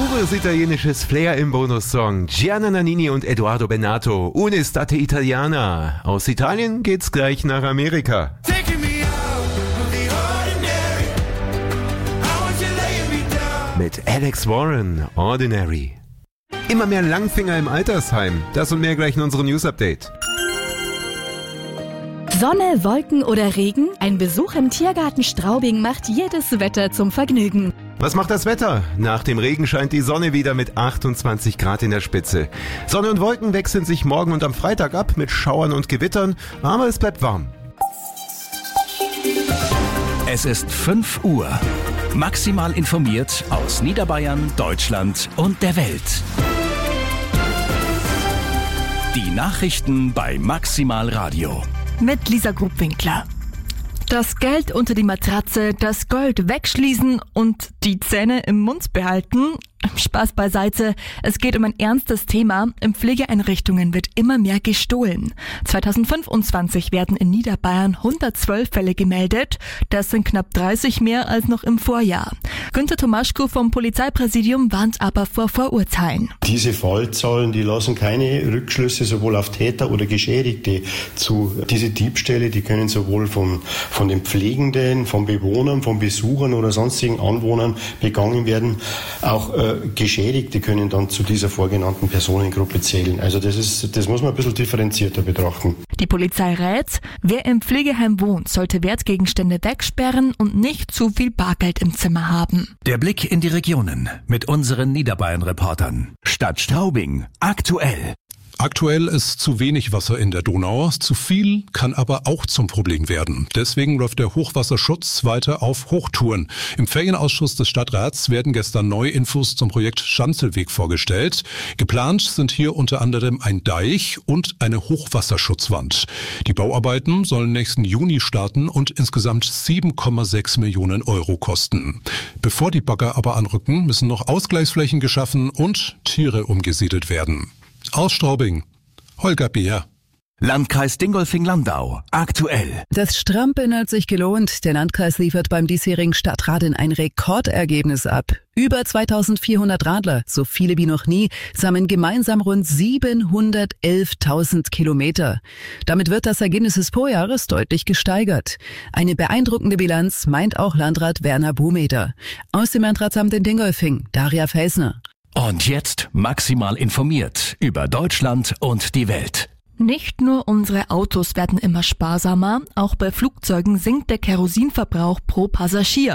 Pures italienisches Flair im Bonussong. Gianna Nannini und Edoardo Bennato. Un'estate italiana. Aus Italien geht's gleich nach Amerika. Mit Alex Warren, Ordinary. Immer mehr Langfinger im Altersheim. Das und mehr gleich in unserem News-Update. Sonne, Wolken oder Regen? Ein Besuch im Tiergarten Straubing macht jedes Wetter zum Vergnügen. Was macht das Wetter? Nach dem Regen scheint die Sonne wieder mit 28 Grad in der Spitze. Sonne und Wolken wechseln sich morgen und am Freitag ab mit Schauern und Gewittern, aber es bleibt warm. Es ist 5 Uhr. Maximal informiert aus Niederbayern, Deutschland und der Welt. Die Nachrichten bei Maximal Radio. Mit Lisa Grubwinkler. Das Geld unter die Matratze, das Gold wegschließen und die Zähne im Mund behalten. Spaß beiseite, es geht um ein ernstes Thema. In Pflegeeinrichtungen wird immer mehr gestohlen. 2025 werden in Niederbayern 112 Fälle gemeldet. Das sind knapp 30 mehr als noch im Vorjahr. Günther Tomaschko vom Polizeipräsidium warnt aber vor Vorurteilen. Diese Fallzahlen, die lassen keine Rückschlüsse sowohl auf Täter oder Geschädigte zu. Diese Diebstähle, die können sowohl von den Pflegenden, von Bewohnern, von Besuchern oder sonstigen Anwohnern begangen werden. Auch Geschädigte können dann zu dieser vorgenannten Personengruppe zählen. Also das muss man ein bisschen differenzierter betrachten. Die Polizei rät, wer im Pflegeheim wohnt, sollte Wertgegenstände wegsperren und nicht zu viel Bargeld im Zimmer haben. Der Blick in die Regionen mit unseren Niederbayern-Reportern. Stadt Straubing, aktuell. Aktuell ist zu wenig Wasser in der Donau, zu viel kann aber auch zum Problem werden. Deswegen läuft der Hochwasserschutz weiter auf Hochtouren. Im Ferienausschuss des Stadtrats werden gestern neue Infos zum Projekt Schanzelweg vorgestellt. Geplant sind hier unter anderem ein Deich und eine Hochwasserschutzwand. Die Bauarbeiten sollen nächsten Juni starten und insgesamt 7,6 Millionen Euro kosten. Bevor die Bagger aber anrücken, müssen noch Ausgleichsflächen geschaffen und Tiere umgesiedelt werden. Aus Straubing, Holger Beer. Landkreis Dingolfing-Landau, aktuell. Das Strampeln hat sich gelohnt. Der Landkreis liefert beim diesjährigen Stadtradl ein Rekordergebnis ab. Über 2400 Radler, so viele wie noch nie, sammeln gemeinsam rund 711.000 Kilometer. Damit wird das Ergebnis des Vorjahres deutlich gesteigert. Eine beeindruckende Bilanz meint auch Landrat Werner Bumeder. Aus dem Landratsamt in Dingolfing, Daria Feisner. Und jetzt maximal informiert über Deutschland und die Welt. Nicht nur unsere Autos werden immer sparsamer, auch bei Flugzeugen sinkt der Kerosinverbrauch pro Passagier.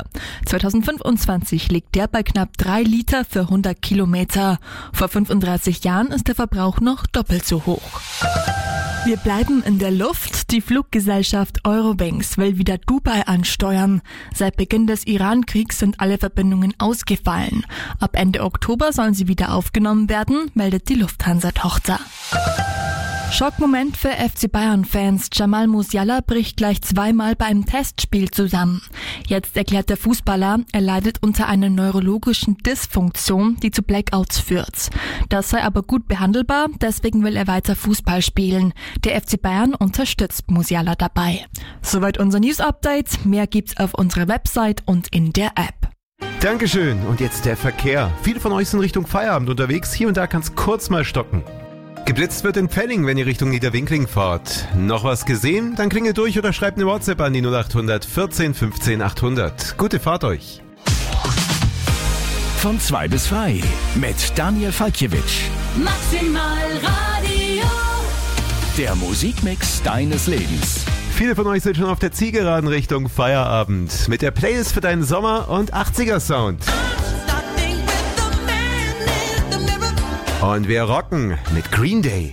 2025 liegt der bei knapp 3 Liter für 100 Kilometer. Vor 35 Jahren ist der Verbrauch noch doppelt so hoch. Wir bleiben in der Luft. Die Fluggesellschaft Eurowings will wieder Dubai ansteuern. Seit Beginn des Iran-Kriegs sind alle Verbindungen ausgefallen. Ab Ende Oktober sollen sie wieder aufgenommen werden, meldet die Lufthansa-Tochter. Schockmoment für FC Bayern-Fans. Jamal Musiala bricht gleich zweimal beim Testspiel zusammen. Jetzt erklärt der Fußballer, er leidet unter einer neurologischen Dysfunktion, die zu Blackouts führt. Das sei aber gut behandelbar, deswegen will er weiter Fußball spielen. Der FC Bayern unterstützt Musiala dabei. Soweit unser News-Update. Mehr gibt's auf unserer Website und in der App. Dankeschön. Und jetzt der Verkehr. Viele von euch sind Richtung Feierabend unterwegs. Hier und da kann's kurz mal stocken. Geblitzt wird in Pfenning, wenn ihr Richtung Niederwinkling fahrt. Noch was gesehen? Dann klingelt durch oder schreibt eine WhatsApp an die 0800 14 15 800. Gute Fahrt euch. Von 2 bis 3 mit Daniel Falkiewicz. Maximal Radio. Der Musikmix deines Lebens. Viele von euch sind schon auf der Zielgeraden Richtung Feierabend. Mit der Playlist für deinen Sommer- und 80er-Sound. Und wir rocken mit Green Day.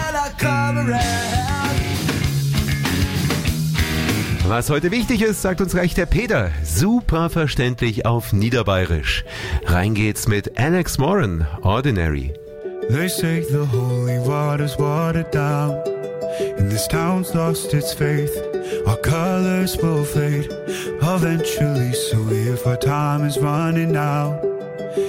Was heute wichtig ist, sagt uns gleich der Peter. Super verständlich auf Niederbayerisch. Rein geht's mit Alex Warren, Ordinary. They say the holy water's watered down, and this town's lost its faith. Our colors will fade eventually, so if our time is running out,